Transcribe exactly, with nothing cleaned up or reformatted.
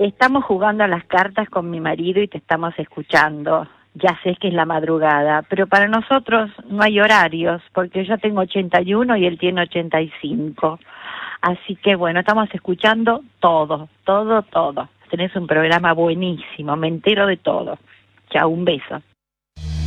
Estamos jugando a las cartas con mi marido y te estamos escuchando. Ya sé que es la madrugada, pero para nosotros no hay horarios, porque yo tengo ochenta y uno y él tiene ochenta y cinco. Así que bueno, estamos escuchando todo, todo, todo. Tenés un programa buenísimo, me entero de todo. Chao, un beso.